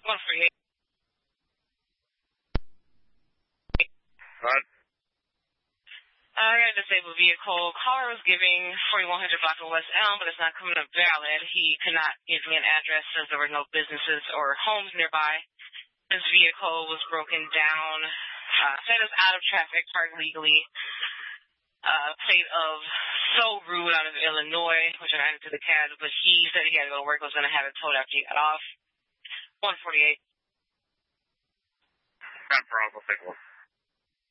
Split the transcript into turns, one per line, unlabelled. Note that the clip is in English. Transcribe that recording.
148.
What?
I got a disabled vehicle. Caller was giving 4100 block of West Elm, but it's not coming up valid. He could not give me an address since there were no businesses or homes nearby. His vehicle was broken down. Said it was out of traffic, parked legally. Plate of So Rude out of Illinois, which I added to the CAD, but he said he had to go to work, was going to have it towed after he got off. 148.
Not for Uncle Pickle.